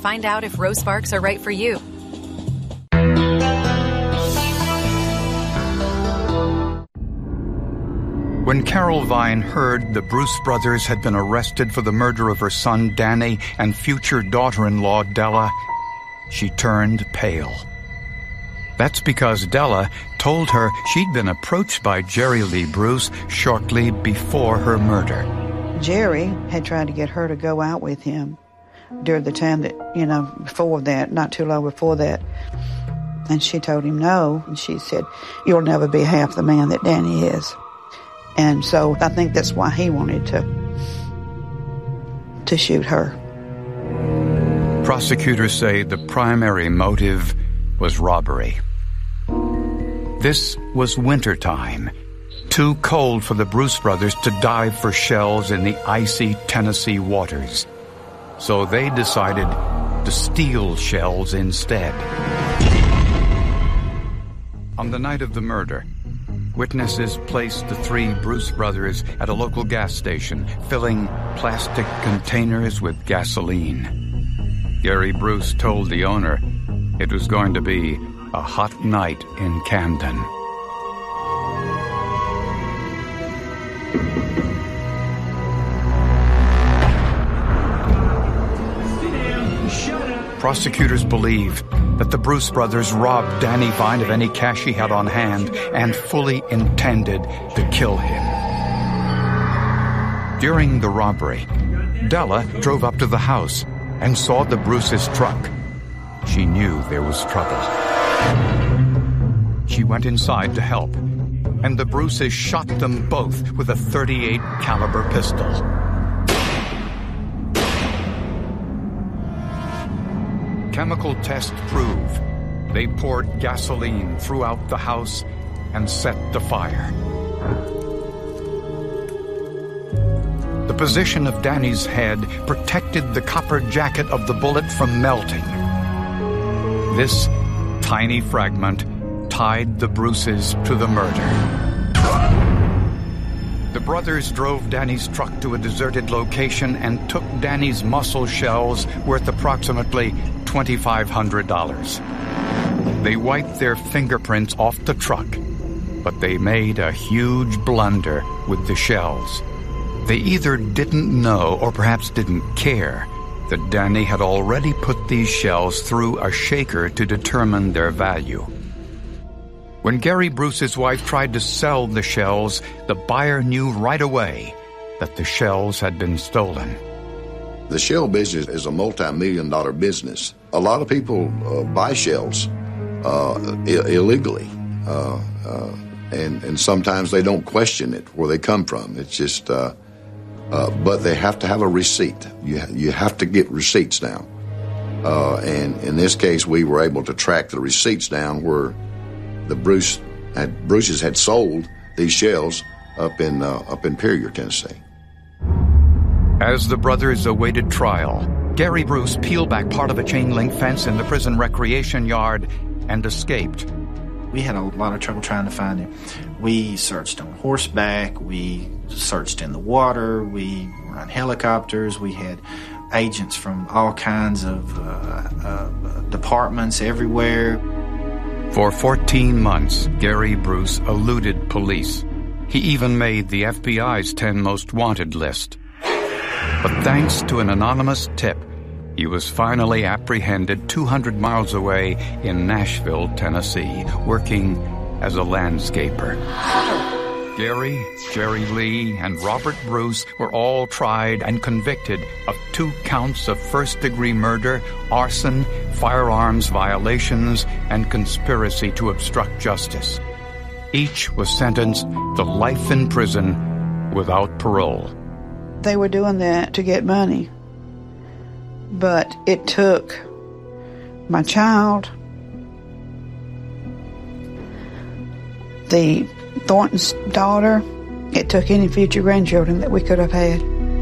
find out if Rose Sparks are right for you. When Carol Vine heard the Bruce brothers had been arrested for the murder of her son Danny and future daughter-in-law Della, she turned pale. That's because Della told her she'd been approached by Jerry Lee Bruce shortly before her murder. Jerry had tried to get her to go out with him during the time that, before that, not too long before that. And she told him no, and she said, "You'll never be half the man that Danny is." And so I think that's why he wanted to shoot her. Prosecutors say the primary motive was robbery. This was wintertime, too cold for the Bruce brothers to dive for shells in the icy Tennessee waters. So they decided to steal shells instead. On the night of the murder, witnesses placed the three Bruce brothers at a local gas station, filling plastic containers with gasoline. Gary Bruce told the owner it was going to be a hot night in Camden. Prosecutors believe that the Bruce brothers robbed Danny Vine of any cash he had on hand and fully intended to kill him. During the robbery, Della drove up to the house and saw the Bruce's truck. She knew there was trouble. She went inside to help, and the Bruces shot them both with a .38 caliber pistol. Chemical tests prove they poured gasoline throughout the house and set the fire. The position of Danny's head protected the copper jacket of the bullet from melting. This tiny fragment tied the Bruces to the murder. The brothers drove Danny's truck to a deserted location and took Danny's muscle shells worth approximately $2,500. They wiped their fingerprints off the truck, but they made a huge blunder with the shells. They either didn't know or perhaps didn't care that Danny had already put these shells through a shaker to determine their value. When Gary Bruce's wife tried to sell the shells, the buyer knew right away that the shells had been stolen. The shell business is a multi-million-dollar business. A lot of people buy shells illegally, and sometimes they don't question it, where they come from. It's just, but they have to have a receipt. You have to get receipts now. And in this case, we were able to track the receipts down where the Bruces had sold these shells up in Perrier, Tennessee. As the brothers awaited trial, Gary Bruce peeled back part of a chain-link fence in the prison recreation yard and escaped. We had a lot of trouble trying to find him. We searched on horseback, we searched in the water, we were on helicopters, we had agents from all kinds of departments everywhere. For 14 months, Gary Bruce eluded police. He even made the FBI's 10 most wanted list. But thanks to an anonymous tip, he was finally apprehended 200 miles away in Nashville, Tennessee, working as a landscaper. Gary, Jerry Lee, and Robert Bruce were all tried and convicted of 2 counts of first-degree murder, arson, firearms violations, and conspiracy to obstruct justice. Each was sentenced to life in prison without parole. They were doing that to get money. But it took my child, the Thornton's daughter, it took any future grandchildren that we could have had.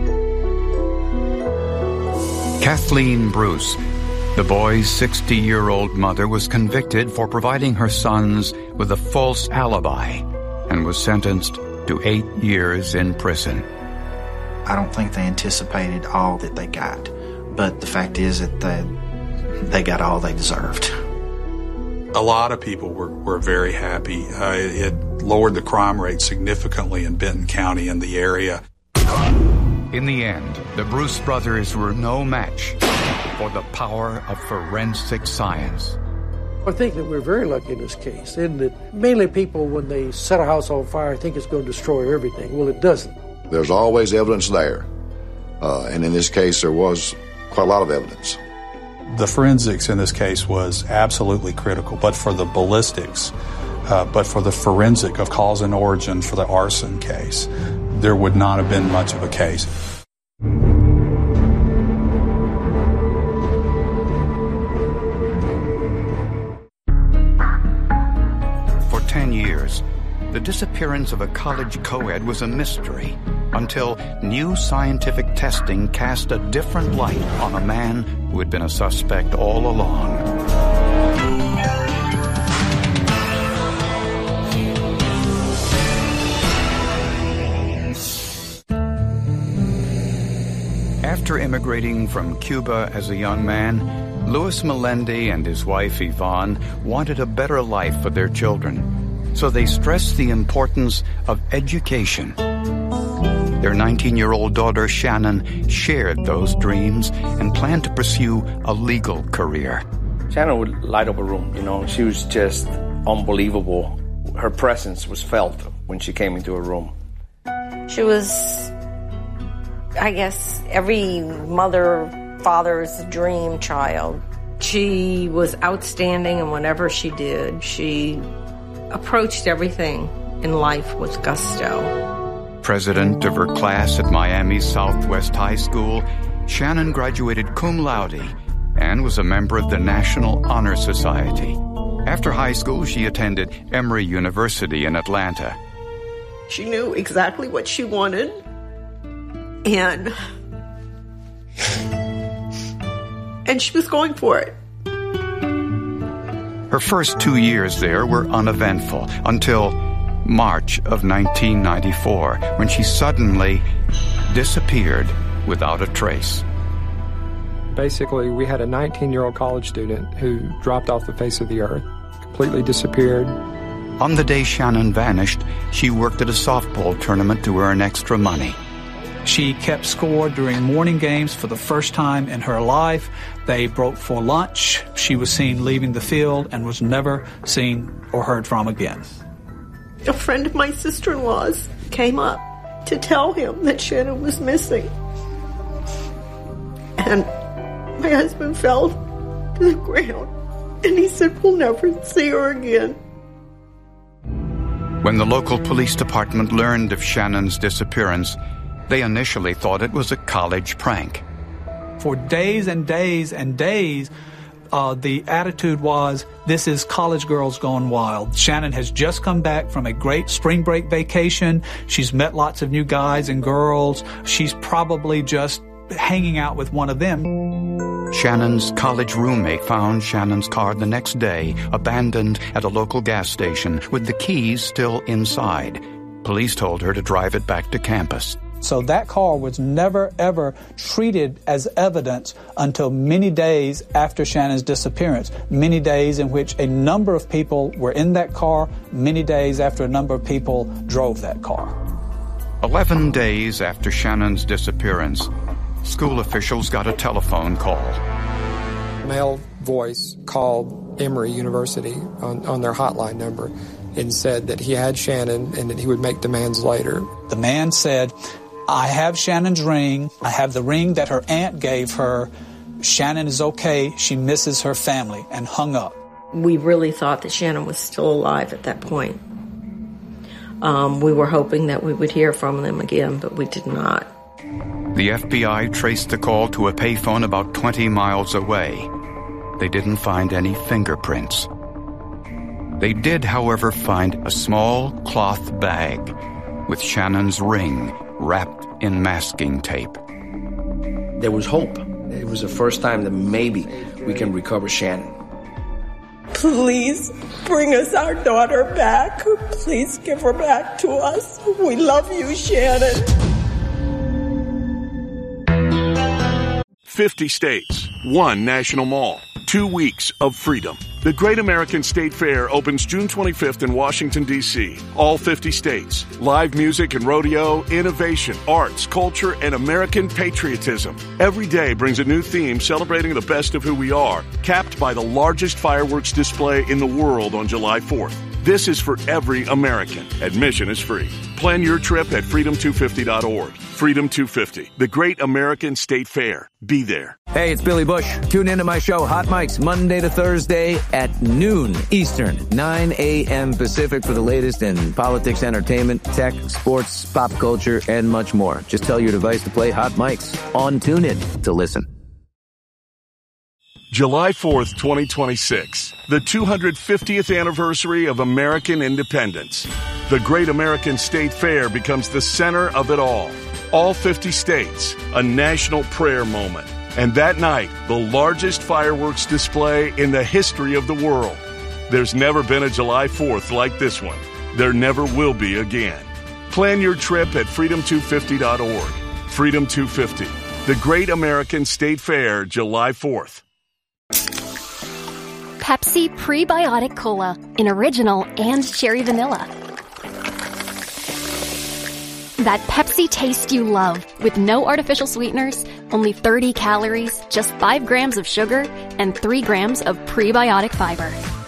Kathleen Bruce, the boy's 60-year-old mother, was convicted for providing her sons with a false alibi and was sentenced to 8 years in prison. I don't think they anticipated all that they got, but the fact is that they got all they deserved. A lot of people were very happy. It lowered the crime rate significantly in Benton County and the area. In the end, the Bruce brothers were no match for the power of forensic science. I think that we're very lucky in this case, in that mainly people, when they set a house on fire, think it's going to destroy everything. Well, it doesn't. There's always evidence there. And in this case, there was quite a lot of evidence. The forensics in this case was absolutely critical, but for the ballistics, but for the forensic of cause and origin for the arson case, there would not have been much of a case. For 10 years, the disappearance of a college co-ed was a mystery until new scientific testing cast a different light on a man who had been a suspect all along. After immigrating from Cuba as a young man, Louis Melendi and his wife Yvonne wanted a better life for their children, so they stressed the importance of education. Their 19-year-old daughter Shannon shared those dreams and planned to pursue a legal career. Shannon would light up a room, She was just unbelievable. Her presence was felt when she came into a room. She was, I guess, every mother, father's dream child. She was outstanding in whatever she did. She approached everything in life with gusto. President of her class at Miami's Southwest High School, Shannon graduated cum laude and was a member of the National Honor Society. After high school, she attended Emory University in Atlanta. She knew exactly what she wanted, and she was going for it. Her first 2 years there were uneventful until March of 1994, when she suddenly disappeared without a trace. Basically, we had a 19-year-old college student who dropped off the face of the earth, completely disappeared. On the day Shannon vanished, she worked at a softball tournament to earn extra money. She kept score during morning games for the first time in her life. They broke for lunch. She was seen leaving the field and was never seen or heard from again. A friend of my sister-in-law's came up to tell him that Shannon was missing. And my husband fell to the ground, and he said, "We'll never see her again." When the local police department learned of Shannon's disappearance, they initially thought it was a college prank. For days and days and days, the attitude was, this is college girls gone wild. Shannon has just come back from a great spring break vacation. She's met lots of new guys and girls. She's probably just hanging out with one of them. Shannon's college roommate found Shannon's car the next day, abandoned at a local gas station with the keys still inside. Police told her to drive it back to campus. So that car was never, ever treated as evidence until many days after Shannon's disappearance, many days in which a number of people were in that car, many days after a number of people drove that car. 11 days after Shannon's disappearance, school officials got a telephone call. A male voice called Emory University on their hotline number and said that he had Shannon and that he would make demands later. The man said, I have Shannon's ring. I have the ring that her aunt gave her. Shannon is okay. She misses her family, and hung up. We really thought that Shannon was still alive at that point. We were hoping that we would hear from them again, but we did not. The FBI traced the call to a payphone about 20 miles away. They didn't find any fingerprints. They did, however, find a small cloth bag with Shannon's ring wrapped in masking tape. There was hope. It was the first time that maybe we can recover Shannon. Please bring us our daughter back. Please give her back to us. We love you, Shannon. 50 states, 1 national mall, 2 weeks of freedom. The Great American State Fair opens June 25th in Washington, D.C. All 50 states. Live music and rodeo, innovation, arts, culture, and American patriotism. Every day brings a new theme celebrating the best of who we are, capped by the largest fireworks display in the world on July 4th. This is for every American. Admission is free. Plan your trip at freedom250.org. Freedom 250, the Great American State Fair. Be there. Hey, it's Billy Bush. Tune into my show, Hot Mics, Monday to Thursday at noon Eastern, 9 a.m. Pacific for the latest in politics, entertainment, tech, sports, pop culture, and much more. Just tell your device to play Hot Mics on TuneIn to listen. July 4th, 2026, the 250th anniversary of American independence. The Great American State Fair becomes the center of it all. All 50 states, a national prayer moment. And that night, the largest fireworks display in the history of the world. There's never been a July 4th like this one. There never will be again. Plan your trip at freedom250.org. Freedom 250, the Great American State Fair, July 4th. Pepsi Prebiotic Cola in original and cherry vanilla. That Pepsi taste you love with no artificial sweeteners, only 30 calories, just 5 grams of sugar, and 3 grams of prebiotic fiber.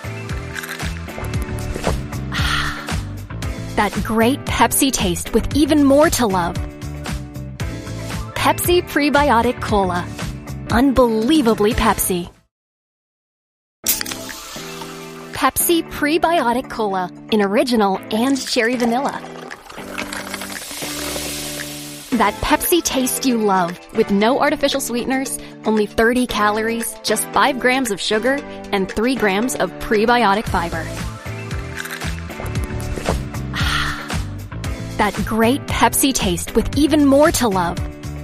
That great Pepsi taste with even more to love. Pepsi Prebiotic Cola. Unbelievably Pepsi. Pepsi Prebiotic Cola in original and cherry vanilla. That Pepsi taste you love with no artificial sweeteners, only 30 calories, just 5 grams of sugar, and 3 grams of prebiotic fiber. That great Pepsi taste with even more to love.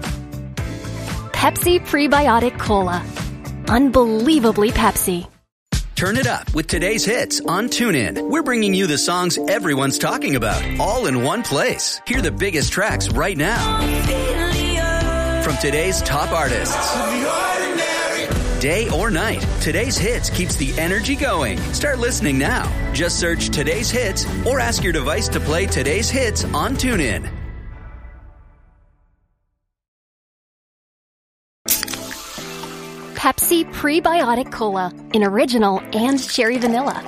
Pepsi Prebiotic Cola. Unbelievably Pepsi. Turn it up with today's hits on TuneIn. We're bringing you the songs everyone's talking about, all in one place. Hear the biggest tracks right now. From today's top artists. Day or night, today's hits keeps the energy going. Start listening now. Just search today's hits or ask your device to play today's hits on TuneIn. Pepsi Prebiotic Cola in original and cherry vanilla.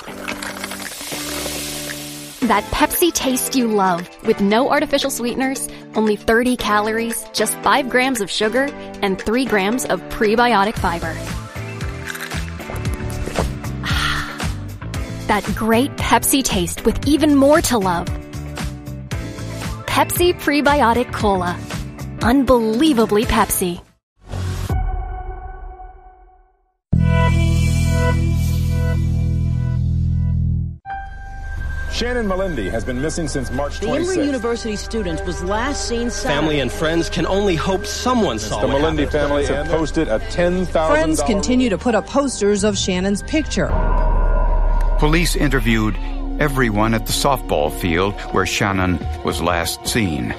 That Pepsi taste you love with no artificial sweeteners, only 30 calories, just 5 grams of sugar, and 3 grams of prebiotic fiber. That great Pepsi taste with even more to love. Pepsi Prebiotic Cola. Unbelievably Pepsi. Shannon Melendi has been missing since March 26th. The Emory University student was last seen Saturday. Family and friends can only hope someone saw The Melendi family have posted a $10,000... Friends continue to put up posters of Shannon's picture. Police interviewed everyone at the softball field where Shannon was last seen.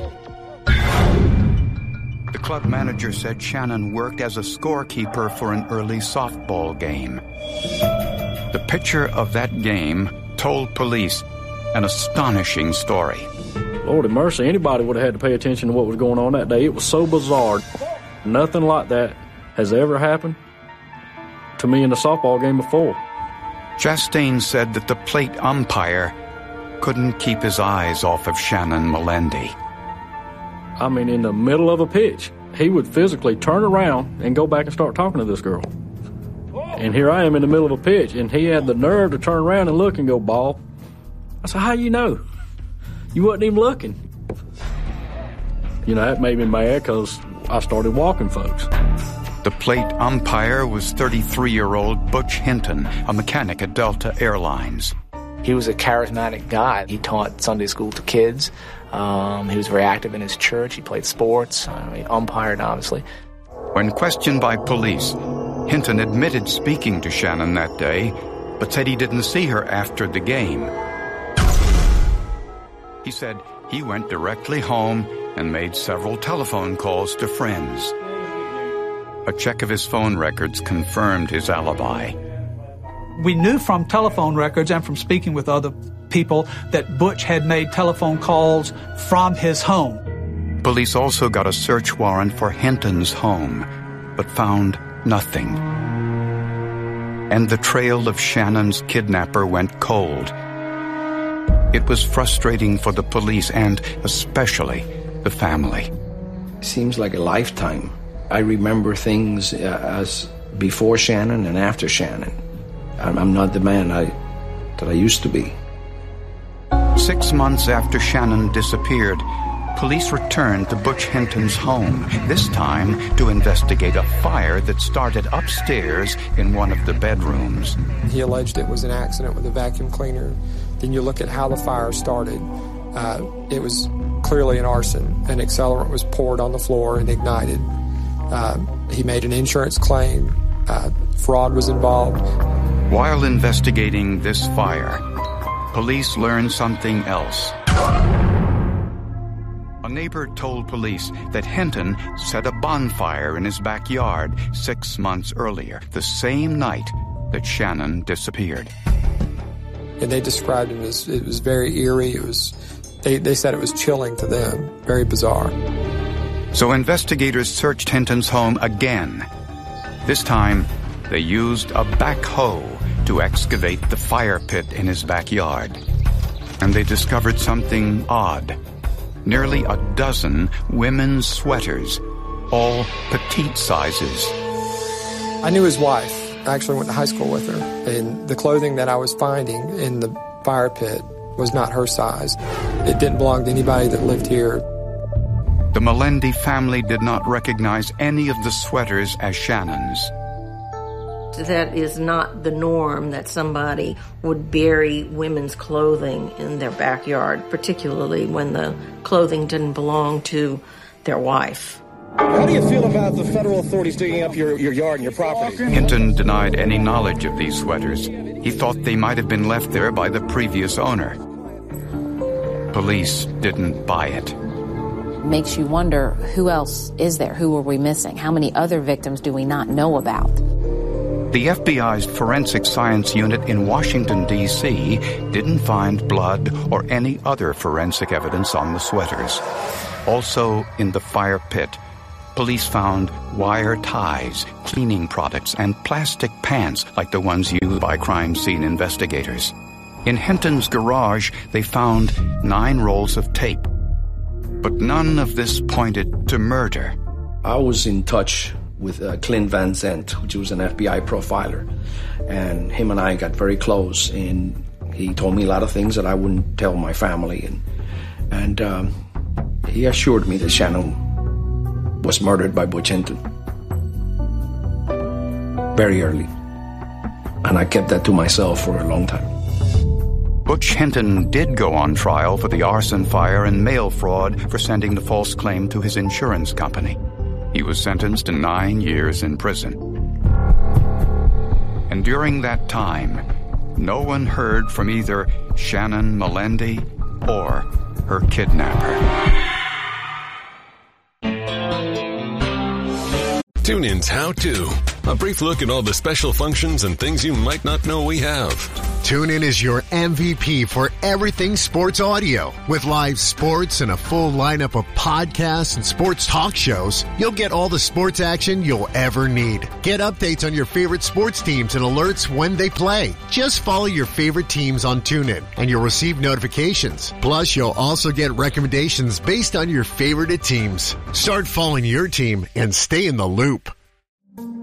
The club manager said Shannon worked as a scorekeeper for an early softball game. The picture of that game told police an astonishing story. Lord have mercy, anybody would have had to pay attention to what was going on that day. It was so bizarre. Nothing like that has ever happened to me in a softball game before. Chastain said that the plate umpire couldn't keep his eyes off of Shannon Melendi. I mean, in the middle of a pitch, he would physically turn around and go back and start talking to this girl. And here I am in the middle of a pitch, and he had the nerve to turn around and look and go, "Ball." I said, "How you know? You wasn't even looking." You know, that made me mad because I started walking folks. The plate umpire was 33-year-old Butch Hinton, a mechanic at Delta Airlines. He was a charismatic guy. He taught Sunday school to kids. He was very active in his church. He played sports. He umpired, obviously. When questioned by police, Hinton admitted speaking to Shannon that day, but said he didn't see her after the game. He said he went directly home and made several telephone calls to friends. A check of his phone records confirmed his alibi. We knew from telephone records and from speaking with other people that Butch had made telephone calls from his home. Police also got a search warrant for Hinton's home, but found nothing. And the trail of Shannon's kidnapper went cold. It was frustrating for the police and especially the family. Seems like a lifetime. I remember things as before Shannon and after Shannon. I'm not the man that I used to be. 6 months after Shannon disappeared, police returned to Butch Hinton's home, this time to investigate a fire that started upstairs in one of the bedrooms. He alleged it was an accident with a vacuum cleaner. Then you look at how the fire started. It was clearly an arson. An accelerant was poured on the floor and ignited. He made an insurance claim. Fraud was involved. While investigating this fire, police learned something else. A neighbor told police that Hinton set a bonfire in his backyard 6 months earlier, the same night that Shannon disappeared. And they described it as, it was very eerie. They said it was chilling to them. Very bizarre. So investigators searched Hinton's home again. This time, they used a backhoe to excavate the fire pit in his backyard. And they discovered something odd. Nearly a dozen women's sweaters, all petite sizes. I knew his wife. I actually went to high school with her. And the clothing that I was finding in the fire pit was not her size. It didn't belong to anybody that lived here. The Melendi family did not recognize any of the sweaters as Shannon's. That is not the norm that somebody would bury women's clothing in their backyard, particularly when the clothing didn't belong to their wife. How do you feel about the federal authorities digging up your yard and your property? Hinton denied any knowledge of these sweaters. He thought they might have been left there by the previous owner. Police didn't buy it. Makes you wonder, who else is there? Who are we missing? How many other victims do we not know about? The FBI's Forensic Science Unit in Washington, D.C. didn't find blood or any other forensic evidence on the sweaters. Also, in the fire pit, police found wire ties, cleaning products, and plastic pants like the ones used by crime scene investigators. In Hinton's garage, they found 9 rolls of tape. But none of this pointed to murder. I was in touch with Clint Van Zandt, which was an FBI profiler. And him and I got very close, and he told me a lot of things that I wouldn't tell my family. And he assured me that Shannon was murdered by Butch Hinton very early. And I kept that to myself for a long time. Butch Hinton did go on trial for the arson fire and mail fraud for sending the false claim to his insurance company. He was sentenced to 9 years in prison. And during that time, no one heard from either Shannon Melendi or her kidnapper. TuneIn's How To. A brief look at all the special functions and things you might not know we have. TuneIn is your MVP for everything sports audio. With live sports and a full lineup of podcasts and sports talk shows, you'll get all the sports action you'll ever need. Get updates on your favorite sports teams and alerts when they play. Just follow your favorite teams on TuneIn, and you'll receive notifications. Plus, you'll also get recommendations based on your favorite teams. Start following your team and stay in the loop.